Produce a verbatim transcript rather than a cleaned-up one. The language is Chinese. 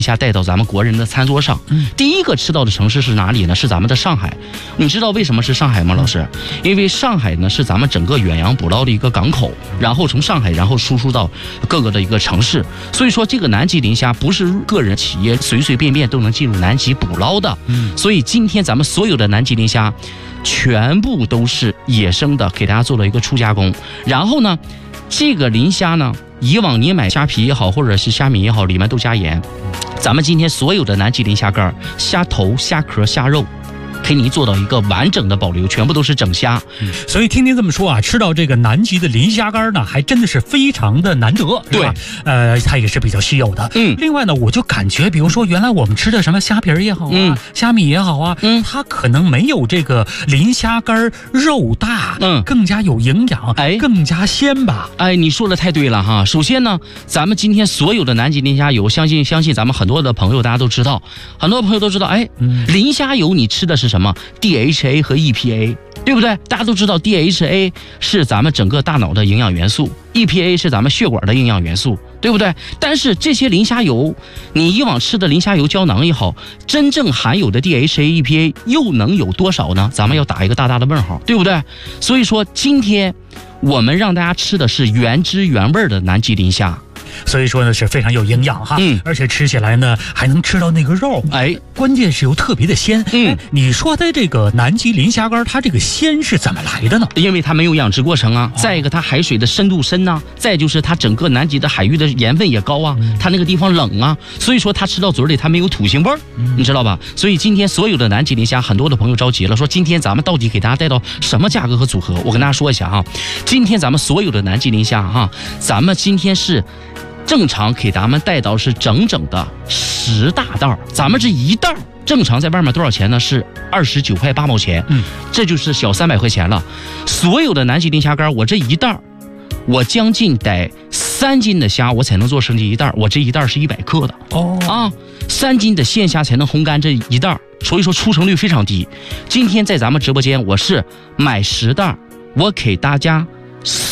虾带到咱们国人的餐桌上。嗯，第一个吃到的城市是哪里呢？是咱们的上海。你知道为什么是上海吗，老师？因为上海呢是咱们整个远洋捕捞的一个港口，然后从上海然后输出到各个的一个城市。所以说这个南极磷虾不是个人企业随随便便都能进入南极捕捞的。嗯，所以今天咱们所有的南极磷虾全部都是野生的，给大家做了一个初加工。然后呢，这个磷虾呢，以往你买虾皮也好，或者是虾米也好，里面都加盐。咱们今天所有的南极磷虾干、虾头、虾壳、虾肉，给你做到一个完整的保留，全部都是整虾。 嗯、所以听您这么说啊，吃到这个南极的磷虾干呢，还真的是非常的难得，对吧？呃，它也是比较稀有的。嗯。另外呢，我就感觉，比如说原来我们吃的什么虾皮儿也好啊，嗯、虾米也好啊，嗯，它可能没有这个磷虾干肉大，嗯，更加有营养，哎，更加鲜吧？ 哎，你说的太对了哈。首先呢，咱们今天所有的南极磷虾油，相信相信咱们很多的朋友大家都知道，很多朋友都知道，哎，嗯、磷虾油你吃的是什么 D H A 和 E P A， 对不对？大家都知道 D H A 是咱们整个大脑的营养元素， E P A 是咱们血管的营养元素，对不对？但是这些磷虾油，你以往吃的磷虾油胶囊也好，真正含有的 D H A、E P A 又能有多少呢？咱们要打一个大大的问号，对不对？所以说今天我们让大家吃的是原汁原味的南极磷虾。 所以说呢是非常有营养哈，嗯，而且吃起来呢还能吃到那个肉，哎，关键是又特别的鲜，嗯，你说的这个南极磷虾干，它这个鲜是怎么来的呢？ 因为它没有养殖过程啊，再一个它海水的深度深呐、啊，再就是它整个南极的海域的盐分也高啊，嗯、它那个地方冷啊，所以说它吃到嘴里它没有土腥味儿，嗯、你知道吧？所以今天所有的南极磷虾，很多的朋友着急了，说今天咱们到底给大家带到什么价格和组合？我跟大家说一下哈，今天咱们所有的南极磷虾哈，咱们今天是。正常给咱们带到是整整的十大袋，咱们这一袋正常在外面多少钱呢？是二十九块八毛钱，嗯，这就是小三百块钱了。所有的南极磷虾干，我这一袋，我将近得三斤的虾，我才能做成这一袋。我这一袋是一百克的哦啊，三斤的鲜虾才能烘干这一袋，所以说出成率非常低。今天在咱们直播间，我是买十袋，我给大家